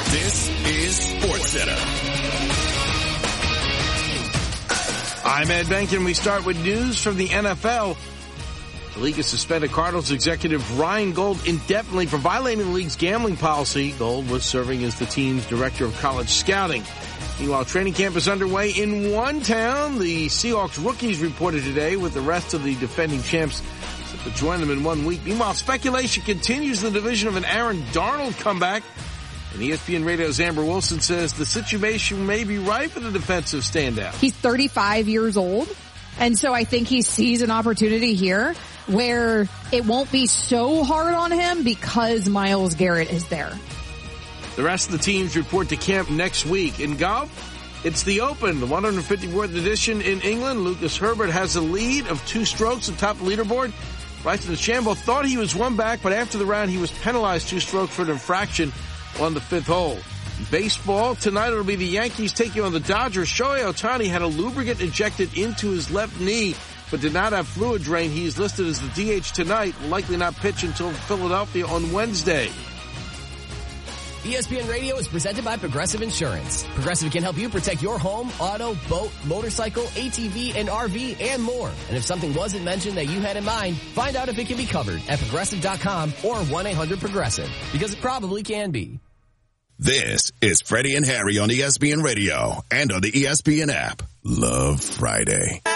This is SportsCenter. I'm Ed Benkin. We start with news from the NFL. The league has suspended Cardinals executive Ryan Gold indefinitely for violating the league's gambling policy. Gold was serving as the team's director of college scouting. Meanwhile, training camp is underway in one town. The Seahawks rookies reported today, with the rest of the defending champs set to join them in 1 week. Meanwhile, speculation continues in the division of an Aaron Darnold comeback. And ESPN Radio's Amber Wilson says the situation may be right for the defensive standout. He's 35 years old, and so I think he sees an opportunity here where it won't be so hard on him because Myles Garrett is there. The rest of the teams report to camp next week. In golf, it's the Open, the 154th edition in England. Lucas Herbert has a lead of 2 strokes atop the leaderboard. Bryson DeChambeau thought he was one back, but after the round he was penalized 2 strokes for an infraction on the 5th hole. Baseball, tonight it'll be the Yankees taking on the Dodgers. Shohei Ohtani had a lubricant injected into his left knee, but did not have fluid drain. He's listed as the DH tonight, will likely not pitch until Philadelphia on Wednesday. ESPN Radio is presented by Progressive Insurance. Progressive can help you protect your home, auto, boat, motorcycle, ATV, and RV, and more. And if something wasn't mentioned that you had in mind, find out if it can be covered at Progressive.com or 1-800-PROGRESSIVE, because it probably can be. This is Freddie and Harry on ESPN Radio and on the ESPN app. Love Friday.